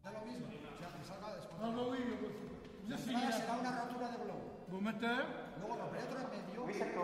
Da lo mismo, o sea, que salga después. No lo digo, pues. La entrada será una rotura de globo. ¿Vos metés? Luego romperé otro en medio. Luis,